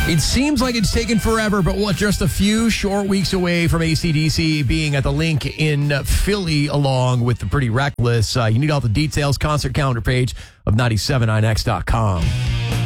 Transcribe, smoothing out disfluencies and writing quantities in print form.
It seems like it's taken forever, but just a few short weeks away from AC/DC being at the Link in Philly along with the Pretty Reckless. You need all the details, concert calendar page of 979x.com.